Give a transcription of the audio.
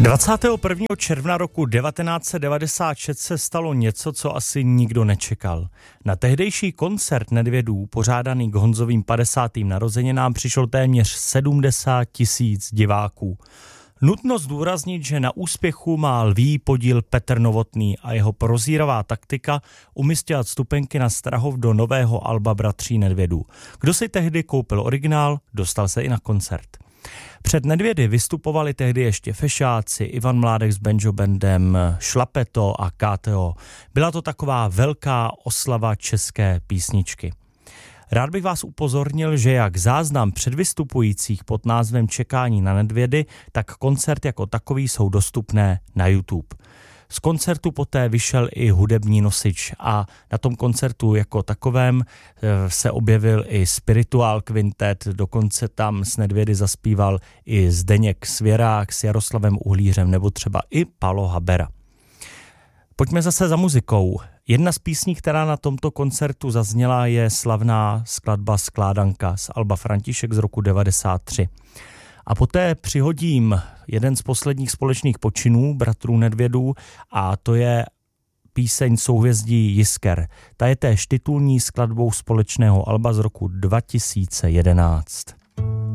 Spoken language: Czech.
21. června roku 1996 se stalo něco, co asi nikdo nečekal. Na tehdejší koncert Nedvědů, pořádaný k Honzovým 50. narozeninám, přišlo téměř 70 000 diváků. Nutno zdůraznit, že na úspěchu má lví podíl Petr Novotný a jeho prozíravá taktika umístět vstupenky na Strahov do nového alba Bratří Nedvědů. Kdo si tehdy koupil originál, dostal se i na koncert. Před Nedvědy vystupovali tehdy ještě Fešáci, Ivan Mládek s Banjo Bandem, Šlapeto a KTO. Byla to taková velká oslava české písničky. Rád bych vás upozornil, že jak záznam předvystupujících pod názvem Čekání na Nedvědy, tak koncert jako takový jsou dostupné na YouTube. Z koncertu poté vyšel i hudební nosič a na tom koncertu jako takovém se objevil i Spiritual Quintet, dokonce tam s Nedvědy zaspíval i Zdeněk Svěrák s Jaroslavem Uhlířem nebo třeba i Palo Habera. Pojďme zase za muzikou. Jedna z písní, která na tomto koncertu zazněla, je slavná skladba Skládanka z alba František z roku 1993. A poté přihodím jeden z posledních společných počinů bratrů Nedvědů a to je píseň Souhvězdí Jisker. Ta je též titulní skladbou společného alba z roku 2011.